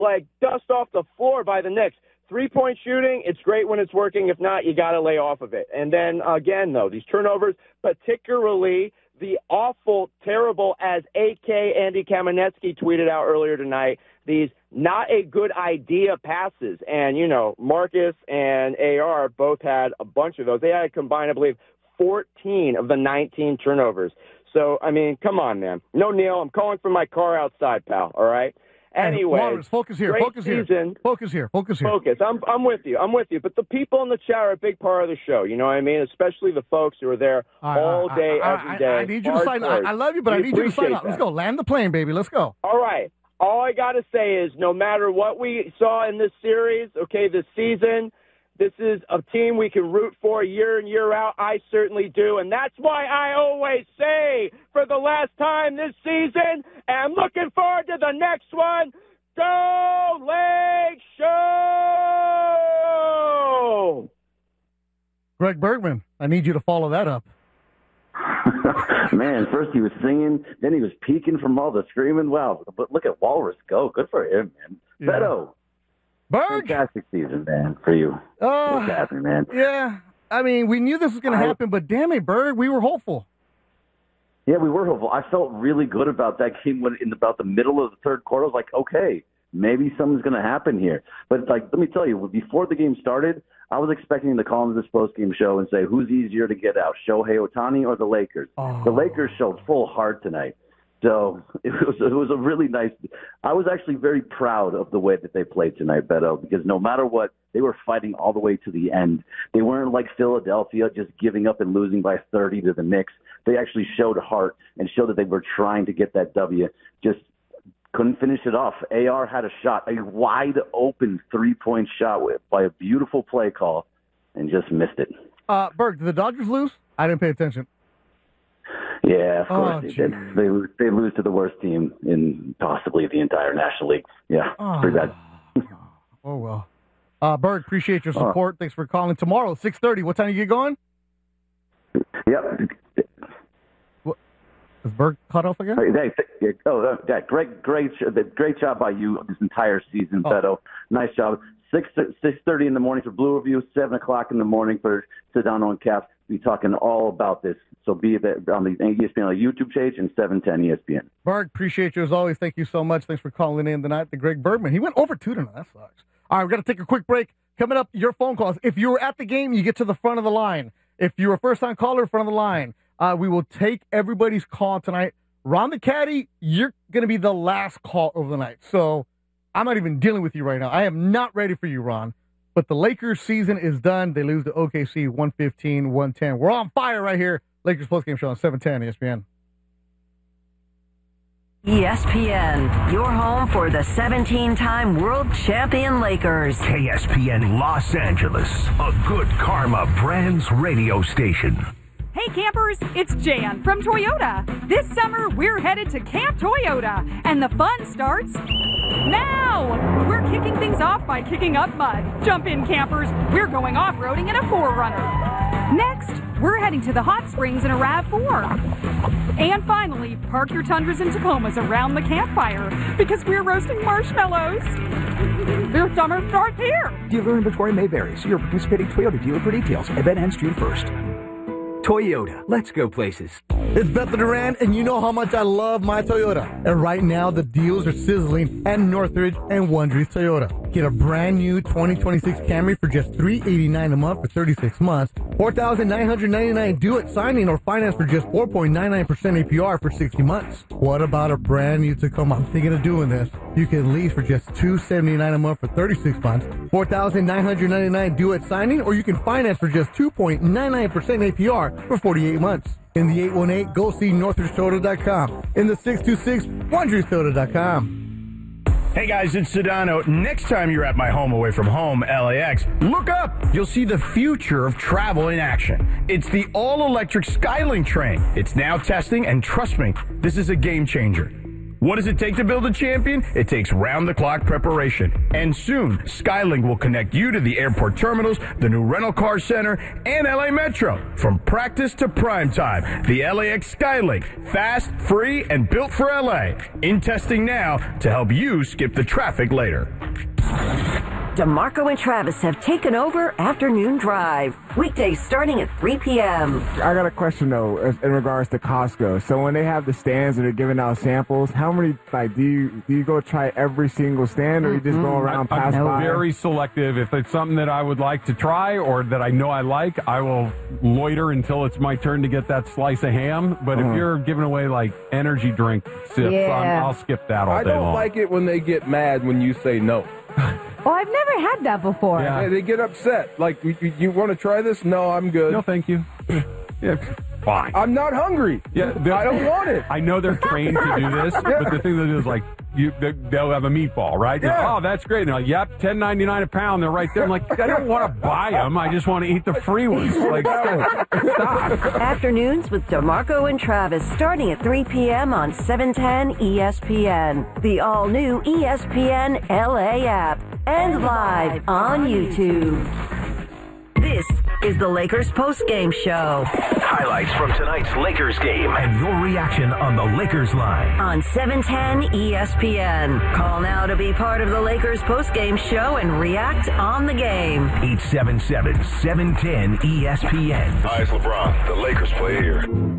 like dust off the floor by the Knicks. 3-point shooting, it's great when it's working. If not, you got to lay off of it. And then, again, though, these turnovers, particularly the awful, terrible, as A.K. Andy Kamenetsky tweeted out earlier tonight, these not a good idea passes. And, you know, Marcus and AR both had a bunch of those. They had a combined, I believe, 14 of the 19 turnovers. So, I mean, come on, man. No, Neil, I'm calling from my car outside, pal, all right? Anyway, Lawrence, focus here. Focus here. Focus here. I'm with you. But the people in the chat are a big part of the show. You know what I mean? Especially the folks who are there all day, every day. I need you to sign up. I love you, but I need you to sign up. Let's go. Land the plane, baby. Let's go. All right. All I got to say is no matter what we saw in this series, okay, this season, this is a team we can root for year in, year out. I certainly do. And that's why I always say for the last time this season, and I'm looking forward to the next one, go Lake Show! Greg Bergman, I need you to follow that up. Man, first he was singing, then he was peeking from all the screaming. Wow, but look at Walrus go. Good for him, man. Yeah. Beto. Berg. Fantastic season, man, for you. What's happening, man? Yeah, I mean, we knew this was going to happen, but damn it, Berg, we were hopeful. Yeah, we were hopeful. I felt really good about that game when in about the middle of the third quarter. I was like, okay, maybe something's going to happen here. But, like, let me tell you, before the game started, I was expecting to call into this post-game show and say, who's easier to get out, Shohei Ohtani or the Lakers? Oh. The Lakers showed full heart tonight. So it was a really nice – I was actually very proud of the way that they played tonight, Beto, because no matter what, they were fighting all the way to the end. They weren't like Philadelphia just giving up and losing by 30 to the Knicks. They actually showed heart and showed that they were trying to get that W. Just couldn't finish it off. AR had a shot, a wide-open three-point shot by a beautiful play call, and just missed it. Berg, did the Dodgers lose? I didn't pay attention. Yeah, of course they did. They lose to the worst team in possibly the entire National League. Yeah, pretty bad. Oh, well. Berg, appreciate your support. Thanks for calling. Tomorrow, 6:30. What time do you get going? Yep. What? Is Berg cut off again? Great job by you this entire season, Beto. Nice job. 6:30 in the morning for Blue Review, 7 o'clock in the morning for Sedano and Caps. We'll be talking all about this. So be there on the ESPN on the YouTube page and 710 ESPN. Berg, appreciate you as always. Thank you so much. Thanks for calling in tonight. The Greg Bergman. He went over 2 tonight. That sucks. All right, we've got to take a quick break. Coming up, your phone calls. If you were at the game, you get to the front of the line. If you're a first-time caller, front of the line. We will take everybody's call tonight. Ron the Caddy, you're going to be the last call of the night. So I'm not even dealing with you right now. I am not ready for you, Ron. But the Lakers season is done. They lose to OKC 115-110. We're on fire right here. Lakers postgame show on 710 ESPN. ESPN, your home for the 17-time world champion Lakers. KSPN Los Angeles, a Good Karma Brands radio station. Hey campers, it's Jan from Toyota. This summer, we're headed to Camp Toyota, and the fun starts now. We're kicking things off by kicking up mud. Jump in, campers. We're going off-roading in a 4Runner. Next, we're heading to the hot springs in a RAV4. And finally, park your Tundras and Tacomas around the campfire because we're roasting marshmallows. Their summer starts here. Dealer inventory may vary. See your participating Toyota dealer for details. Event ends June 1st. Toyota. Let's go places. It's Beto Duran, and you know how much I love my Toyota. And right now, the deals are sizzling at Northridge and Wondre's Toyota. Get a brand new 2026 Camry for just $389 a month for 36 months, $4,999 due at signing, or finance for just 4.99% APR for 60 months. What about a brand new Tacoma? I'm thinking of doing this. You can lease for just $279 a month for 36 months, $4,999 due at signing, or you can finance for just 2.99% APR for 48 months. In the 818, go see NorthridgeToyota.com. In the 626, WondrersToyota.com. Hey guys, it's Sedano. Next time you're at my home away from home, LAX, look up. You'll see the future of travel in action. It's the all-electric Skylink train. It's now testing, and trust me, this is a game changer. What does it take to build a champion? It takes round-the-clock preparation. And soon, Skylink will connect you to the airport terminals, the new rental car center, and LA Metro. From practice to prime time, the LAX Skylink. Fast, free, and built for LA. In testing now to help you skip the traffic later. DeMarco and Travis have taken over Afternoon Drive. Weekdays starting at 3 p.m. I got a question, though, in regards to Costco. So when they have the stands and they're giving out samples, how many, do you go try every single stand, or you just go around pass by? I'm very selective. If it's something that I would like to try or that I know I like, I will loiter until it's my turn to get that slice of ham. But if you're giving away, like, energy drink sips, I'll skip that all day long. I don't like it when they get mad when you say no. Oh, I've never had that before. Yeah, they get upset. Like, you want to try this? No, I'm good. No, thank you. Yeah, fine. I'm not hungry. Yeah, I don't want it. I know they're trained to do this, but the thing that is, like, they'll have a meatball, right? Yeah. Oh, that's great. And they're like, yep, $10.99 a pound. They're right there. I'm like, I don't want to buy them. I just want to eat the free ones. Like, stop. Afternoons with DeMarco and Travis starting at 3 p.m. on 710 ESPN. The all-new ESPN LA app. And live on YouTube. This is the Lakers postgame show. Highlights from tonight's Lakers game and your reaction on the Lakers line. On 710 ESPN. Call now to be part of the Lakers postgame show and react on the game. 877-710 ESPN. Hi, it's LeBron. The Lakers play here.